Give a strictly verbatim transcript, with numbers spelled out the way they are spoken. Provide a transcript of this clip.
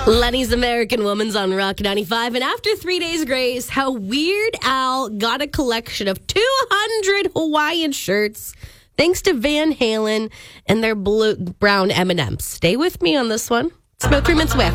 Lenny's American Woman's on Rock ninety-five. And after three days grace, how Weird Al got a collection of two hundred Hawaiian shirts thanks to Van Halen and their blue brown M and M's. Stay with me on this one. Smoke Room and Swift.